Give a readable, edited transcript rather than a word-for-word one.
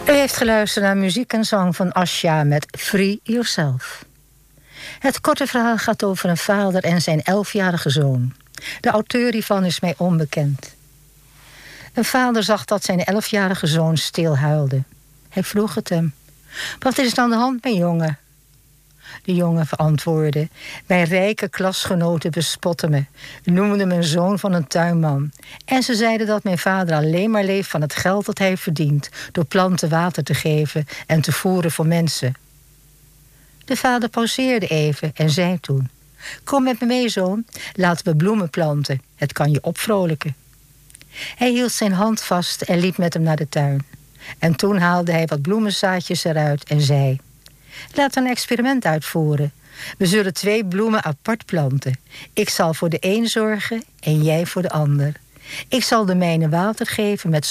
U heeft geluisterd naar muziek en zang van Asja met Free Yourself. Het korte verhaal gaat over een vader en zijn 11-jarige zoon. De auteur hiervan is mij onbekend. Een vader zag dat zijn 11-jarige zoon stil huilde. Hij vroeg het hem. Wat is er aan de hand, mijn jongen? De jongen verantwoordde. Mijn rijke klasgenoten bespotten me. Noemden me een zoon van een tuinman. En ze zeiden dat mijn vader alleen maar leeft van het geld dat hij verdient, door planten water te geven en te voeren voor mensen. De vader pauzeerde even en zei toen: Kom met me mee, zoon. Laten we bloemen planten. Het kan je opvrolijken. Hij hield zijn hand vast en liep met hem naar de tuin. En toen haalde hij wat bloemenzaadjes eruit en zei: Laten we een experiment uitvoeren. We zullen 2 bloemen apart planten. Ik zal voor de een zorgen en jij voor de ander. Ik zal de mijne water geven met